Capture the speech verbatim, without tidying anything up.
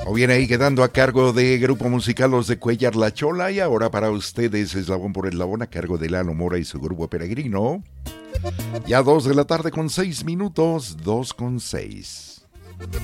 O viene ahí quedando a cargo de Grupo Musical Los de Cuellar La Chola. Y ahora para ustedes, Eslabón por Eslabón, a cargo de Lalo Mora y su Grupo Peregrino. Ya dos de la tarde con seis minutos, dos con seis.